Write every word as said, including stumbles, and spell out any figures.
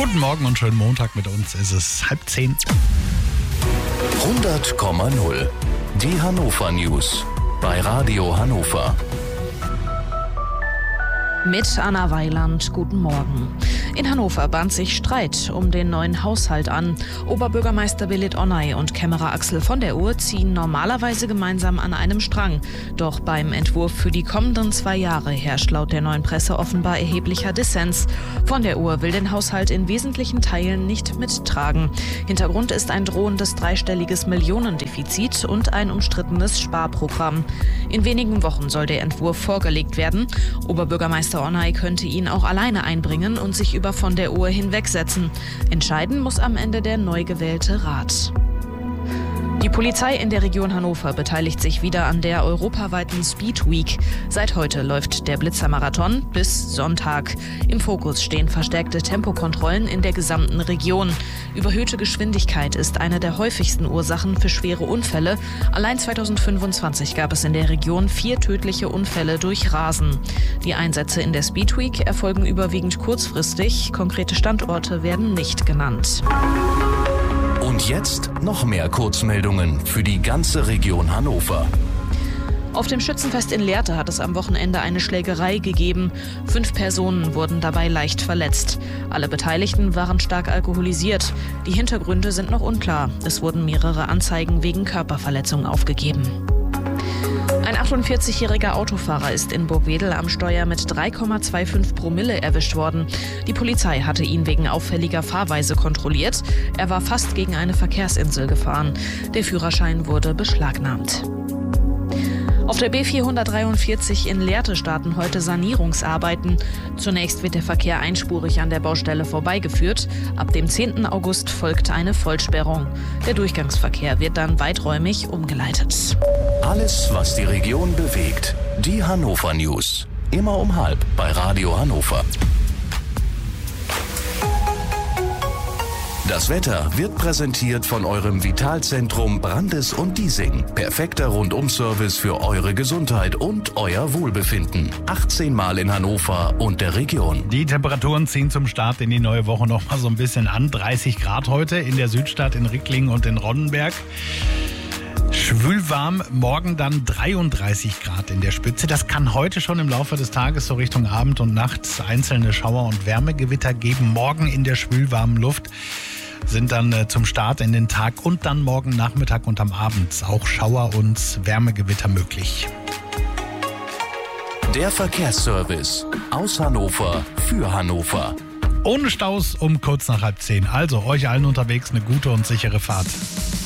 Guten Morgen und schönen Montag mit uns. Es ist halb zehn. hundert Komma null. Die Hannover News bei Radio Hannover. Mit Anna Weiland, guten Morgen. In Hannover bahnt sich Streit um den neuen Haushalt an. Oberbürgermeister Belit Onay und Kämmerer Axel von der Uhr ziehen normalerweise gemeinsam an einem Strang. Doch beim Entwurf für die kommenden zwei Jahre herrscht laut der Neuen Presse offenbar erheblicher Dissens. Von der Uhr will den Haushalt in wesentlichen Teilen nicht mittragen. Hintergrund ist ein drohendes dreistelliges Millionendefizit und ein umstrittenes Sparprogramm. In wenigen Wochen soll der Entwurf vorgelegt werden. Oberbürgermeister Onay könnte ihn auch alleine einbringen und sich über von der Uhr hinwegsetzen. Entscheiden muss am Ende der neu gewählte Rat. Die Polizei in der Region Hannover beteiligt sich wieder an der europaweiten Speed Week. Seit heute läuft der Blitzermarathon bis Sonntag. Im Fokus stehen verstärkte Tempokontrollen in der gesamten Region. Überhöhte Geschwindigkeit ist eine der häufigsten Ursachen für schwere Unfälle. Allein zweitausendfünfundzwanzig gab es in der Region vier tödliche Unfälle durch Rasen. Die Einsätze in der Speed Week erfolgen überwiegend kurzfristig. Konkrete Standorte werden nicht genannt. Und jetzt noch mehr Kurzmeldungen für die ganze Region Hannover. Auf dem Schützenfest in Lehrte hat es am Wochenende eine Schlägerei gegeben. Fünf Personen wurden dabei leicht verletzt. Alle Beteiligten waren stark alkoholisiert. Die Hintergründe sind noch unklar. Es wurden mehrere Anzeigen wegen Körperverletzung aufgegeben. Ein achtundvierzigjähriger Autofahrer ist in Burgwedel am Steuer mit drei Komma fünfundzwanzig Promille erwischt worden. Die Polizei hatte ihn wegen auffälliger Fahrweise kontrolliert. Er war fast gegen eine Verkehrsinsel gefahren. Der Führerschein wurde beschlagnahmt. Auf der B vierhundertdreiundvierzig in Lehrte starten heute Sanierungsarbeiten. Zunächst wird der Verkehr einspurig an der Baustelle vorbeigeführt. Ab dem zehnten August folgt eine Vollsperrung. Der Durchgangsverkehr wird dann weiträumig umgeleitet. Alles, was die Region bewegt. Die Hannover News. Immer um halb bei Radio Hannover. Das Wetter wird präsentiert von eurem Vitalzentrum Brandes und Diesing. Perfekter Rundum-Service für eure Gesundheit und euer Wohlbefinden. achtzehn Mal in Hannover und der Region. Die Temperaturen ziehen zum Start in die neue Woche noch mal so ein bisschen an. dreißig Grad heute in der Südstadt, in Ricklingen und in Ronnenberg. Schwülwarm, morgen dann dreiunddreißig Grad in der Spitze. Das kann heute schon im Laufe des Tages so Richtung Abend und Nacht einzelne Schauer- und Wärmegewitter geben. Morgen in der schwülwarmen Luft sind dann äh, zum Start in den Tag und dann morgen Nachmittag und am Abend auch Schauer- und Wärmegewitter möglich. Der Verkehrsservice aus Hannover für Hannover. Ohne Staus um kurz nach halb zehn. Also euch allen unterwegs eine gute und sichere Fahrt.